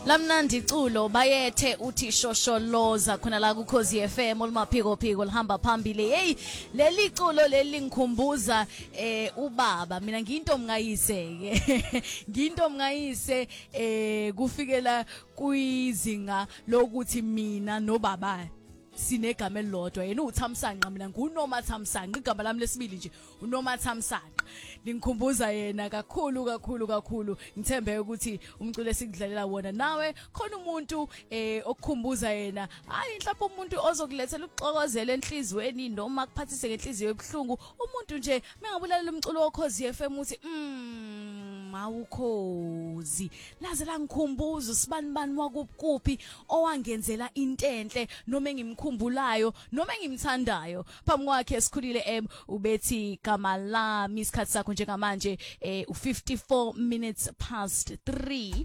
Lamnandi culo bayethe uthi shosholoza khona la ku Khosi FM olumaphiko phiko lihamba phambili. Hey, leli culo leli ngikhumbuza ubaba. Mina ngintombi ngayise ke. Ngintombi ngayise kufikela kuyizinga lokuthi mina nobaba sinegama elilodwa. Yena uThamsanqa, mina nguNomathamsanqa. Igama lami lesibili nje uNomathamsanqa. Lingikhumbuza yena kakhulu. Ngithembe ukuthi umculo esikudlalela wona nawe khona umuntu okukhumbuza yena. Hayi mhlawumbe umuntu ozokulethela ukuxokozela enhlizweni noma kuphathise ngenhliziyo ebhlungu. Umuntu nje mengabulalela umculo woKhosi FM uthi awukhozi laze la ngikhumbuza usibani wakuphi owangenzela into enhle noma engimkhumbulayo noma engimthandayo. Phambi kwakhe esikhulile ubethi gama lami isikhathi sakho njengamanje u54 minutes past 3.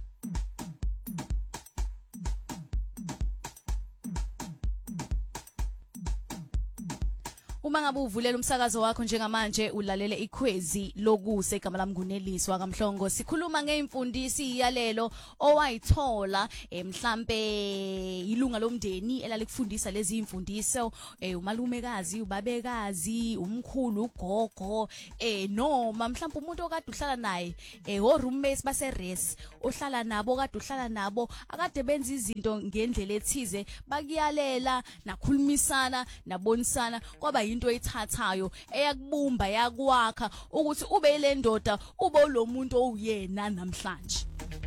Uma ngabe uvulela umsakazo wakho njengamanje ulalele ikhwezi lokuse igama lami nguNeliswa kaMhlongo. Sikhuluma ngeimfundisi iyalelo owayithola mhlambe ilunga lomndeni elalikufundisa lezi imfundiso umalumekazi, ubabekazi, umkhulu, ugogo noma mhlambe umuntu okade uhlala naye o roommates baseRes ohlala nabo okade uhlala nabo akade benza izinto ngendlela ethize bakuyalela nakhulumisana nabonisana kwaba into oyithathayo eyakubumba yakwakha ukuthi ube ile ndoda ube lo muntu oyena namhlanje.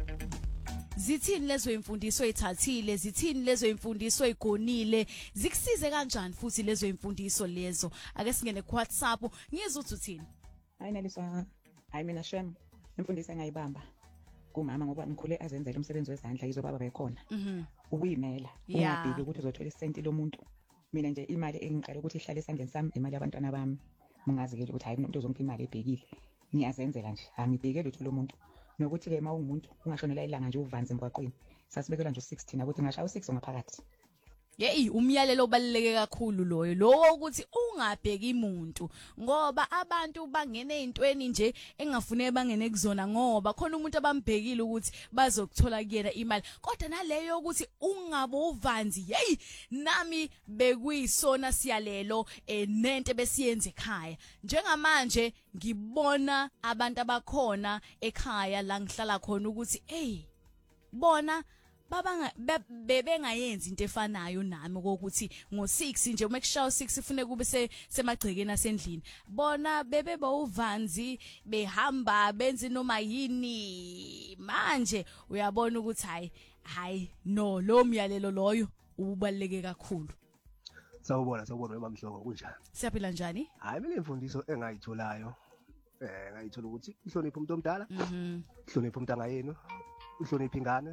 Zithini lezo imfundiso oyithathile, zithini lezo imfundiso oyigonile, zikusize kanjani futhi lezo imfundiso lezo? Ake singene ku WhatsApp ngizwe ukuthi uthini. Hayi Neliswa, hayi mina shem imfundiso engayibamba kumama ngoba ngikhule azenzela umsebenzi wezandla yizo baba bekhona. Ukuyimela ungabhiki ukuthi uzothola isenti lomuntu. Mina nje imali engiqala ukuthi ihlale esandleni sami imali yabantwana bami. Mungazikele ukuthi hayi umuntu uzongipha imali ebhekile. Ngiyazenzela nje, angibhekele uthola umuntu. Nokuthi ke mawumuntu ungashonela ilanga nje uvanze emgwaqweni. Sasibekela nje u16 ukuthi ngashaya u6 ngaphakathi. Yey umyalelo obaluleke kakhulu loyo lowo ukuthi ungabheki umuntu ngoba abantu bangene ezintweni nje engafuneke bangene kuzona ngoba khona umuntu abambhekile ukuthi bazokuthola kuyena imali kodwa naleyo ukuthi ungabe uvanzi hey nami bekuyisona siyalelo nento besiyenze ekhaya njengamanje ngibona abantu abakhona ekhaya la ngihlala khona ukuthi hey bona baba bebengayenzi into efanayo nami ukuthi ngo6 nje uma kushaya u6 ufune kube semagcekeni asendlini bona bebe bawuvanzi behamba benze noma yini manje uyabona ukuthi hayi no lo myalelo loyo ubaleke kakhulu. Sawubona wema Mhlongo kunjani? Siyaphila njani? Hayi mina imfundiso engayitholayo ngayithola ukuthi uhloniphe umuntu omdala, uhloniphe umntanga yenu, uhloniphe ingane.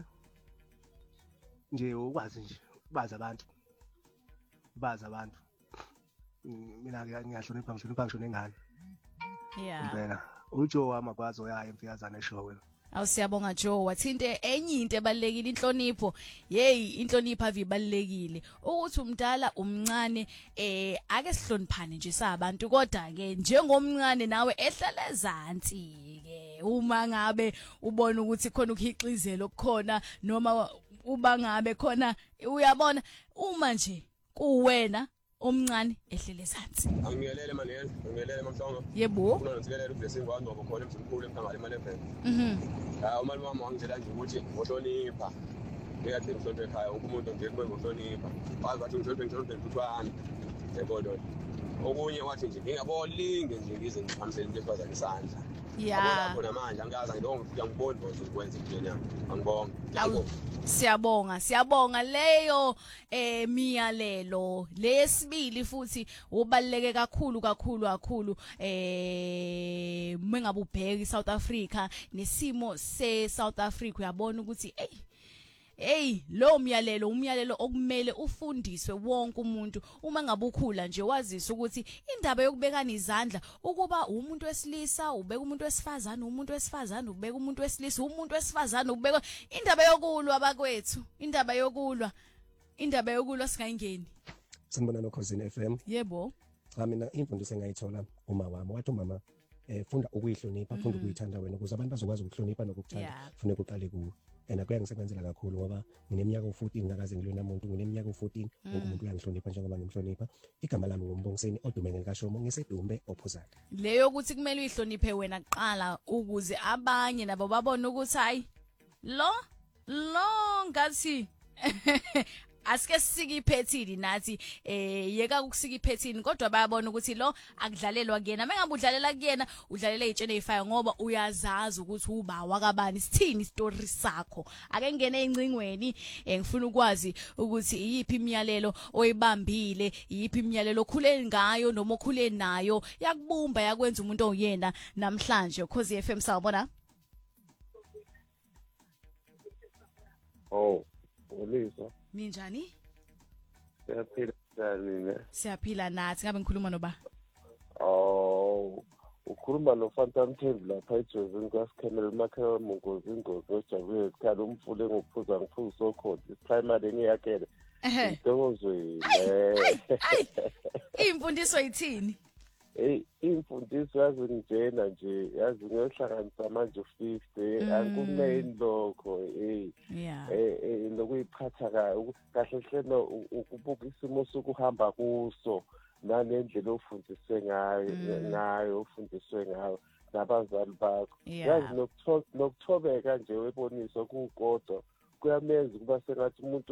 Nje ukwazi nje bazi abantu mina ngiyahlonipha ngisho nengane impela uJoe amakwazi oyayo emfikazana eshowe. Awusiyabonga Joe wathinte enye into ebalekile inhlonipho inhlonipho avibalekile ukuthi umdala umncane ake sihloniphane nje sabantu kodwa ke njengomncane nawe ehlala ezantsi ke uma ngabe ubona ukuthi khona ukuhixizela okukhona noma uba ngabe khona uyabona uma nje kuwena omncane ehlele ezantsi. Angiyelele manene, ngiyelele Mhlongo. Yebo. Unonsikelele ublessing kwami ngoba khona emzimkhulu emkhangala imali FM. Umali wami wangitshela nje ukuthi ngohlonipha. Ngiyathi ngihloniphe ekhaya wonke umuntu nje kube ngohlonipha. Wazi bathi ngihloniphe ntuthwane. Yebo. Okunye wathi nje ngingabolinge nje ngize ngihambisele into efazana isandla. Yeah. Khona manje angazi ngibona ukuthi ukwenza into yami. Angibonga. Siyabonga leyo miyalelo lesibili futhi ubaleke kakhulu mengabe ubheka iSouth Africa nesimo seSouth Africa uyabona ukuthi lo umyalelo okumele ufundiswe wonke umuntu uma ngabe ukhula nje wazisa ukuthi indaba yokubekana izandla ukuba umuntu wesilisa ubeka umuntu wesifazana ubeka umuntu wesilisa umuntu wesifazana ubeka indaba yokulwa abakwethu indaba yokulwa singayingeni. Sanibona noKhosi FM. Yebo. Mina imfundiso engayithola uma wami wathi umama funda ukuyihlonipha funda ukuyithanda wena ukuze abantu bazokwazi ukuhlonipha nokukuthanda funeka uqale kuwe. and kuyangisebenzela kakhulu ngoba ngineminyaka u14 ngakaze ngilona muntu ngineminyaka u14 wonke umuntu uyangihlonipha njengoba ngimhlonipha igama lami nguMbongiseni Odumeke kaShomo ngisedumbe ophuzane leyo ukuthi kumele uyihloniphe wena kuqala ukuze abanye nabo babone ukuthi hayi lo ngathi asike sisike iphethini nathi yeka ukusika iphethini kodwa bayabona ukuthi lo akudlalelwa kuyena mengabe udlalela kuyena udlalela izitshene ezifayo ngoba uyazazi ukuthi uba wakabani sithini istory sakho ake ngene encingweni ngifuna ukwazi ukuthi iyiphi imiyalelo oyibambile iyiphi imiyalelo okhule ngayo noma okhule nayo yakubumba yakwenza umuntu oyena namhlanje Ukhozi FM sawubona Ulisa. Minjani? Siyaphila nathi ngabe ngikhuluma noba? Ukhuluma noFantam Thembi lapha eJozini kwaSikhamela emakhaya Mongozi ingozi ojabule isikhala umfule ngophuza ngiphuza sokhodi primary ngiyakele. Ngithokozwe. Imfundiso yithini? Imfundiso yazi njena nje yazi ngiyohlanganisa manje 50 ankumeni lokho lokuyiphatha kahle hle ukubuka isimo sokuhamba kuso nanendlela ofundiswe ngayo ufundiswe ngayo nabazali bakho yazi nokuthobeka nje weboniso kukodwa kuyamenza ukuba sengathi umuntu